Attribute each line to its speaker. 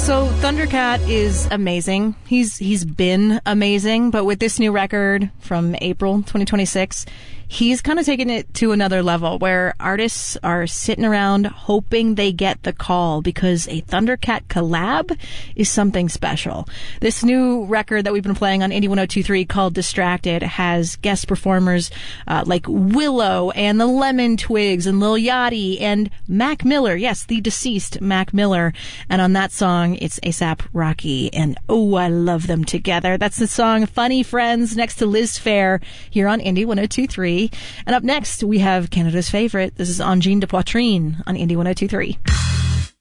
Speaker 1: So Thundercat is amazing. He's been amazing, but with this new record from April 2026, he's kind of taken it to another level where artists are sitting around hoping they get the call because a Thundercat collab is something special. This new record that we've been playing on Indie 1023 called Distracted has guest performers like Willow and the Lemon Twigs and Lil Yachty and Mac Miller. Yes, the deceased Mac Miller. And on that song, it's A$AP Rocky and Oh, I Love Them Together. That's the song Funny Friends next to Liz Phair here on Indie 1023. And up next, we have Canada's favorite. This is Angine de Poitrine on Indie 1023.